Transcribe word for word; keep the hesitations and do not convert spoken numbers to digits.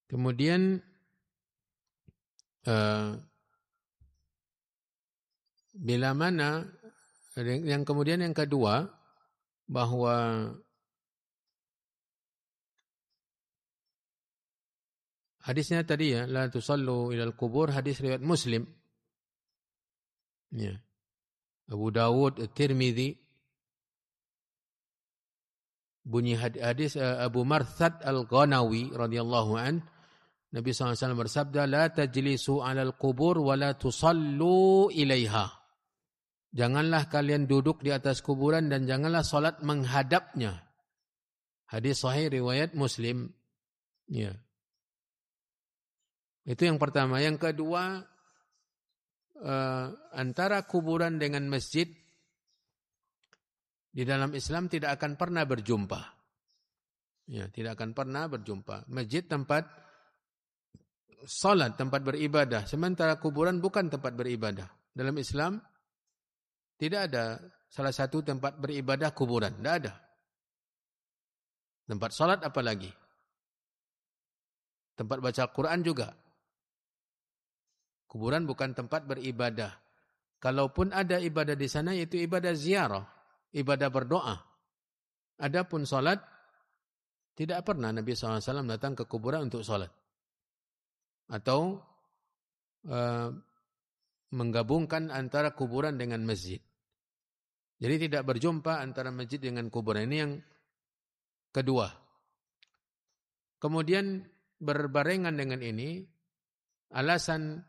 Kemudian uh, bila mana yang kemudian yang kedua bahwa hadisnya tadi ya, la tusallu ilal kubur, hadis riwayat Muslim. Ya. Abu Dawud, Tirmidzi. Bunyi hadis Abu Marthad Al-Ghanawi radhiyallahu an, Nabi sallallahu alaihi wasallam bersabda, la tajlisu 'alal qubur wa la tusallu ilaiha. Janganlah kalian duduk di atas kuburan dan janganlah salat menghadapnya. Hadis sahih riwayat Muslim. Ya. Itu yang pertama. Yang kedua, eh, antara kuburan dengan masjid di dalam Islam tidak akan pernah berjumpa. Ya, tidak akan pernah berjumpa. Masjid tempat salat, tempat beribadah. Sementara kuburan bukan tempat beribadah. Dalam Islam tidak ada salah satu tempat beribadah kuburan. Tidak ada. Tempat salat apalagi. Tempat baca Quran juga. Kuburan bukan tempat beribadah. Kalaupun ada ibadah di sana, yaitu ibadah ziarah, ibadah berdoa. Adapun salat, tidak pernah Nabi shallallahu alaihi wasallam datang ke kuburan untuk salat. Atau uh, menggabungkan antara kuburan dengan masjid. Jadi tidak berjumpa antara masjid dengan kuburan. Ini yang kedua. Kemudian berbarengan dengan ini, alasan